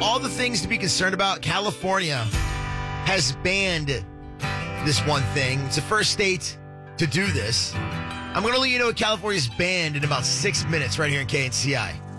all the things to be concerned about. California has banned this one thing. It's the first state to do this. I'm going to let you know what California's banned in about 6 minutes right here in KNCI.